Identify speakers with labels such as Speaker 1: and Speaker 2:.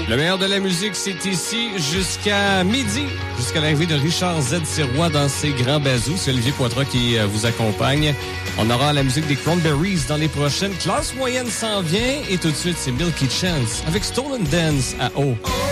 Speaker 1: Le meilleur de la musique, c'est ici jusqu'à midi, jusqu'à l'arrivée de Richard Z. Sirois dans ses grands bazous. C'est Olivier Poitras qui vous accompagne. On aura la musique des Cranberries dans les prochaines. Classe moyenne s'en vient et tout de suite, c'est Milky Chance avec Stolen Dance à O.